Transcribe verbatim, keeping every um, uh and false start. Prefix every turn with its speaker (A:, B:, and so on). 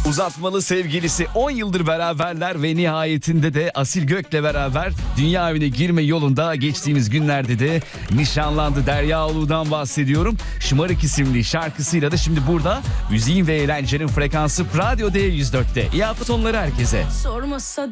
A: Uzatmalı sevgilisi on yıldır beraberler ve nihayetinde de Asil Gök'le beraber dünya evine girme yolunda geçtiğimiz günlerde de nişanlandı. Derya Ulu'dan bahsediyorum. Şımarık isimli şarkısıyla da şimdi burada müziğin ve eğlencenin frekansı Radyo D yüz dörtte. İyi hafta sonları herkese.
B: Sormasa